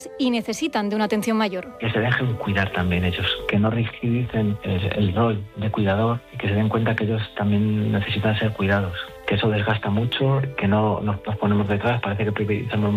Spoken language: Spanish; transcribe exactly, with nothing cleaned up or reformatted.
y necesitan de una atención mayor. Que se dejen cuidar también ellos, que no rigidicen el, el rol de cuidador y que se den cuenta que ellos también necesitan ser cuidados, que eso desgasta mucho, que no nos, nos ponemos detrás, parece que priorizamos